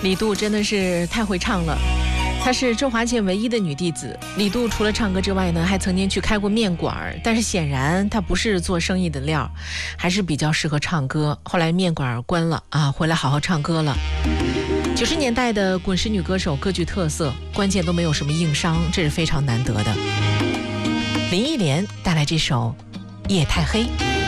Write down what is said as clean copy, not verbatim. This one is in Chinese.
李杜真的是太会唱了，她是周华健唯一的女弟子。李杜除了唱歌之外呢，还曾经去开过面馆，但是显然她不是做生意的料，还是比较适合唱歌。后来面馆关了啊，回来好好唱歌了。90年代的滚石女歌手各具特色，关键都没有什么硬伤，这是非常难得的。林忆莲带来这首《夜太黑》。